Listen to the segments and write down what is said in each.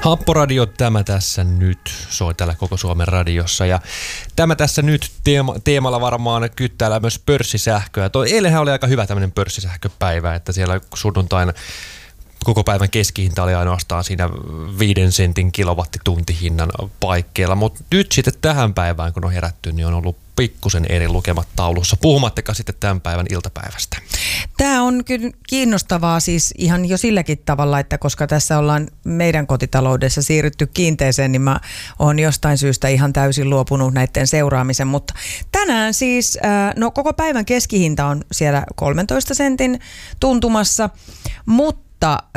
Happoradio Tämä tässä nyt soi täällä koko Suomen radiossa ja Tämä tässä nyt teemalla varmaan kyttäällä myös pörssisähköä. Eilenhän oli aika hyvä tämmöinen pörssisähköpäivä, että siellä sunnuntain koko päivän keskihinta oli ainoastaan siinä 5 sentin kilowattituntihinnan paikkeilla, mutta nyt sitten tähän päivään kun on herätty, niin on ollut pikkusen eri lukemat taulussa, puhumattakaan sitten tämän päivän iltapäivästä. Tämä on kyllä kiinnostavaa siis ihan jo silläkin tavalla, että koska tässä ollaan meidän kotitaloudessa siirrytty kiinteeseen, niin mä oon jostain syystä ihan täysin luopunut näiden seuraamisen, mutta tänään siis, koko päivän keskihinta on siellä 13 sentin tuntumassa, mutta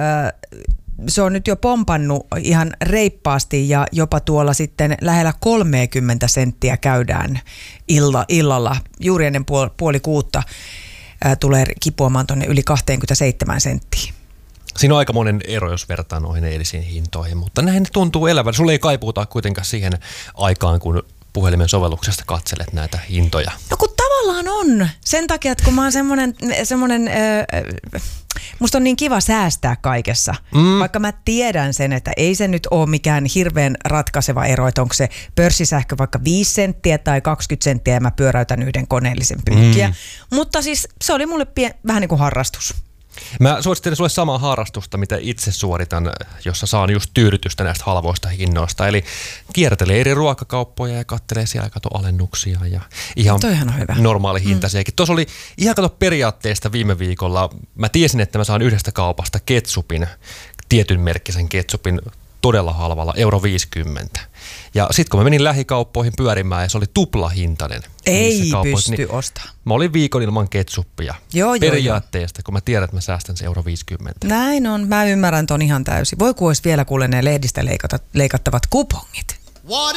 se on nyt jo pompannut ihan reippaasti ja jopa tuolla sitten lähellä 30 senttiä käydään illalla. Juuri ennen puoli kuutta tulee kipuamaan tuonne yli 27 senttiä. Siinä on aikamoinen ero, jos vertaa noihin eilisiin hintoihin, mutta näin tuntuu elävän. Sulla ei kaipuuta kuitenkaan siihen aikaan, kun puhelimen sovelluksesta katselet näitä hintoja. No kun tavallaan on. Sen takia, että kun mä oon semmoinen musta on niin kiva säästää kaikessa. Vaikka mä tiedän sen, että ei se nyt ole mikään hirveän ratkaiseva ero, että onko se pörssisähkö vaikka 5 senttiä tai 20 senttiä ja mä pyöräytän yhden koneellisen pyykkiä. Mutta siis se oli mulle vähän niin kuin harrastus. Mä suosittelen sulle samaa harrastusta, mitä itse suoritan, jossa saan just tyydytystä näistä halvoista hinnoista. Eli kiertelee eri ruokakauppoja ja kattelee siellä alennuksia ja ihan normaali hintaisiakin. Tuossa oli ihan periaatteesta viime viikolla. Mä tiesin, että mä saan yhdestä kaupasta ketsupin, tietyn merkkisen ketsupin todella halvalla, €50. Ja sitten kun mä menin lähikauppoihin pyörimään ja se oli tuplahintainen. Ei pysty ostamaan. Mä olin viikon ilman ketsuppia. Periaatteesta, kun mä tiedän, että mä säästän se €50. Näin on. Mä ymmärrän ton ihan täysin. Voi kun olisi vielä kuule ne lehdistä leikattavat kupongit.